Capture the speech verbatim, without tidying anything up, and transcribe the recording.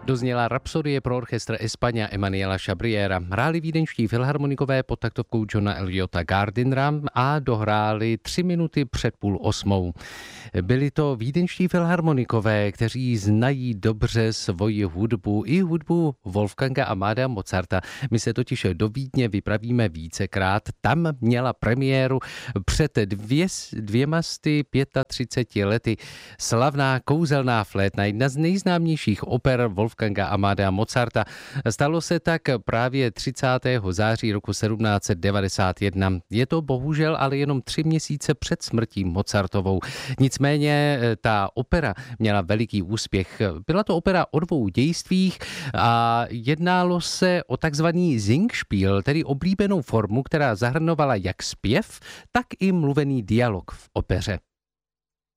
Dozněla rapsodie pro orchestr España Emanuela Chabriera. Hráli vídeňští filharmonikové pod taktovkou Johna Eliota Gardinera a dohráli tři minuty před půl osmou. Byli to vídeňští filharmonikové, kteří znají dobře svoji hudbu i hudbu Wolfganga Amadea Mozarta. My se totiž do Vídně vypravíme vícekrát. Tam měla premiéru před dvě, dvěma sty třiceti lety slavná kouzelná flétna, jedna z nejznámějších oper Wolfganga Amadea Mozarta. Stalo se tak právě třicátého září roku sedmnáct set devadesát jedna. Je to bohužel ale jenom tři měsíce před smrtí Mozartovou. Nicméně ta opera měla veliký úspěch. Byla to opera o dvou dějstvích a jednalo se o takzvaný Singspiel, tedy oblíbenou formu, která zahrnovala jak zpěv, tak i mluvený dialog v opeře.